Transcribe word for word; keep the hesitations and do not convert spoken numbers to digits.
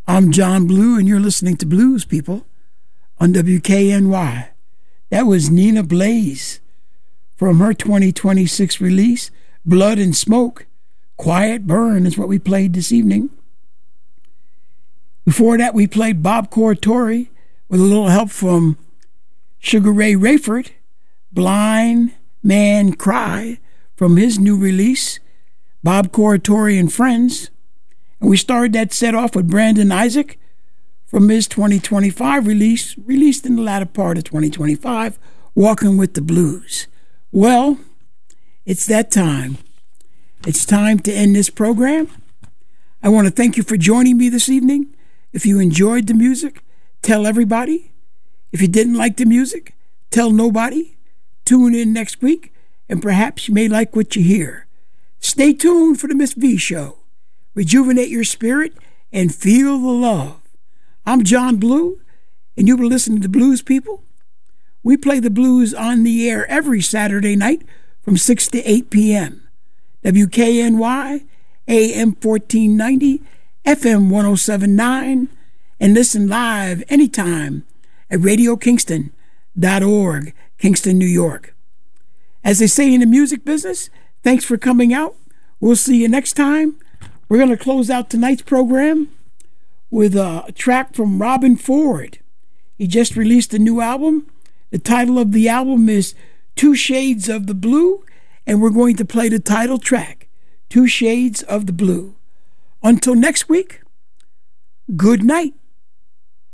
I'm John Blue, and you're listening to Blues People on W K N Y. That was Nina Blaze from her twenty twenty-six release, Blood and Smoke. Quiet Burn is what we played this evening. Before that, we played Bob Corritore with a little help from Sugar Ray Rayford, Blind Man Cry, from his new release, Bob Corritore and Friends. And we started that set off with Brandon Isaac from his twenty twenty-five release, released in the latter part of twenty twenty-five, Walking with the Blues. Well, it's that time. It's time to end this program. I want to thank you for joining me this evening. If you enjoyed the music, tell everybody. If you didn't like the music, tell nobody. Tune in next week, and perhaps you may like what you hear. Stay tuned for the Miss V Show. Rejuvenate your spirit and feel the love. I'm John Blue, and you've been listening to Blues People. We play the blues on the air every Saturday night from six to eight p.m. W K N Y, A M fourteen ninety, F M one oh seven point nine, and listen live anytime at radio kingston dot org, Kingston, New York. As they say in the music business, thanks for coming out. We'll see you next time. We're going to close out tonight's program with a track from Robben Ford. He just released a new album. The title of the album is Two Shades of the Blue, and we're going to play the title track, Two Shades of the Blue. Until next week, good night.